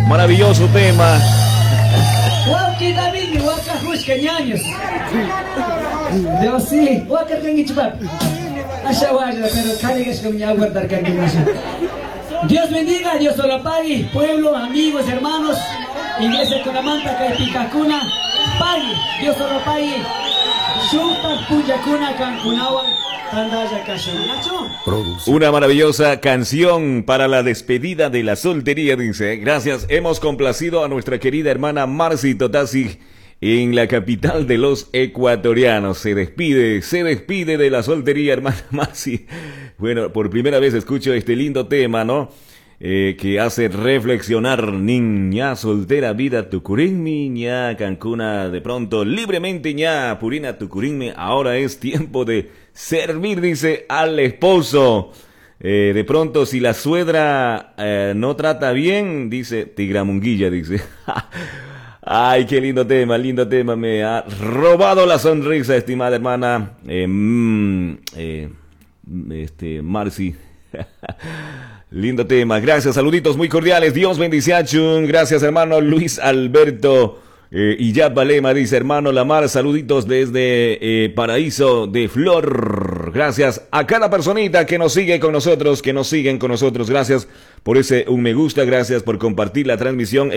Maravilloso tema. Waki David, waka hushka ñaños. Dios sí, waka tengi chupap. Asha waya, pero carigas con mi agua dar Dios bendiga, Dios lo pague, pueblo, amigos, hermanos, Iglesia Kunamanta, Caipicacuna, pague, Dios lo pague. Chupa Puyacuna, Cancunawan. Una maravillosa canción para la despedida de la soltería, dice. Gracias, hemos complacido a nuestra querida hermana Marcy Totasi en la capital de los ecuatorianos. Se despide de la soltería, hermana Marcy. Bueno, por primera vez escucho este lindo tema, ¿no? Que hace reflexionar, niña soltera, vida tucurinmi, ña cancuna, de pronto, libremente, ña purina tucurinmi, ahora es tiempo de servir, dice, al esposo. De pronto, si la suegra no trata bien, dice, tigramunguilla, dice. Ay, qué lindo tema, me ha robado la sonrisa, estimada hermana, Marcy. Lindo tema, gracias, saluditos muy cordiales, Dios bendice a Chun, gracias hermano Luis Alberto y Yapalema, dice hermano Lamar, saluditos desde Paraíso de Flor, gracias a cada personita que nos sigue con nosotros, que nos siguen con nosotros, gracias por ese un me gusta, gracias por compartir la transmisión.